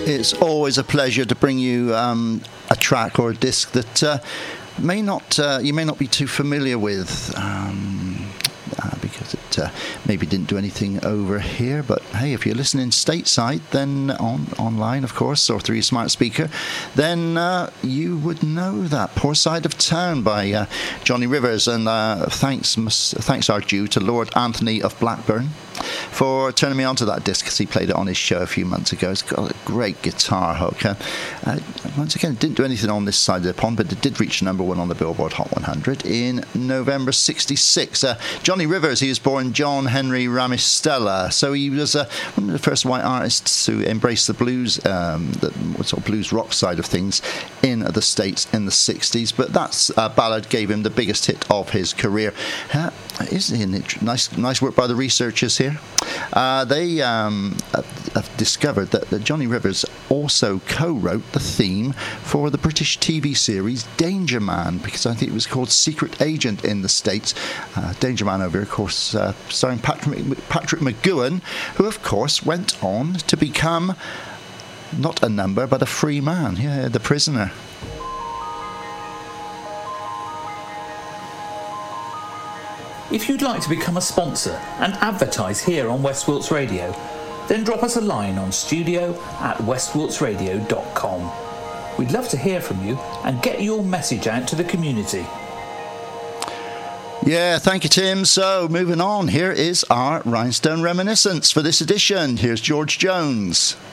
It's always a pleasure to bring you a track or a disc that you may not be too familiar with, because it maybe didn't do anything over here. But hey, if you're listening stateside, then online, of course, or through your smart speaker, then you would know that. Poor Side of Town by Johnny Rivers, and thanks are due to Lord Anthony of Blackburn for turning me onto that disc, because he played it on his show a few months ago. It's got a great guitar hook. Once again, it didn't do anything on this side of the pond, but it did reach number 1 on the Billboard Hot 100 in November ¡66. Johnny Rivers, he was born John Henry Ramistella, so he was one of the first white artists to embrace the blues, the sort of blues rock side of things in the States in the 60s, but that ballad gave him the biggest hit of his career. Isn't it nice work by the researchers here? They have discovered that Johnny Rivers also co-wrote the theme for the British TV series Danger Man, because I think it was called Secret Agent in the States. Danger Man over here, of course, starring Patrick McGoohan, who of course went on to become not a number but a free man. Yeah, The Prisoner. If you'd like to become a sponsor and advertise here on West Wilts Radio, then drop us a line on studio@westwiltsradio.com. We'd love to hear from you and get your message out to the community. Yeah, thank you, Tim. So, moving on, here is our Rhinestone Reminiscence for this edition. Here's George Jones.